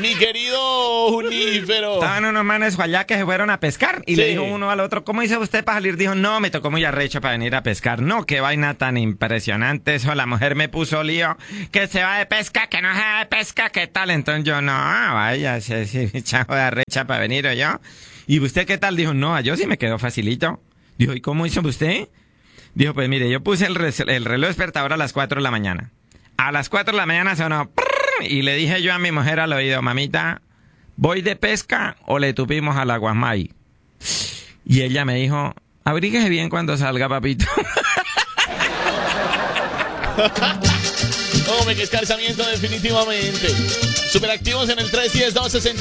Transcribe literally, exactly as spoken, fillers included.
Mi querido Junífero. Estaban unos manes allá que se fueron a pescar y Sí. le dijo uno al otro, ¿cómo hizo usted para salir? Dijo, no, me tocó muy arrecho para venir a pescar. No, qué vaina tan impresionante eso. La mujer me puso lío, que se va de pesca, que no se va de pesca, ¿qué tal? Entonces yo, no, vaya, sí, sí, chavo de arrecha para venir o yo. ¿Y usted qué tal? Dijo, no, a yo sí me quedó facilito. Dijo, ¿y cómo hizo usted? Dijo, pues mire, yo puse el, res- el reloj despertador a las cuatro de la mañana. A las cuatro de la mañana sonó prrr, y le dije yo a mi mujer al oído, mamita, ¿voy de pesca o le tupimos al aguasmay? Y ella me dijo, abríguese bien cuando salga, papito. Hombre, qué escalzamiento definitivamente. Superactivos en el tres uno cero dos sesenta.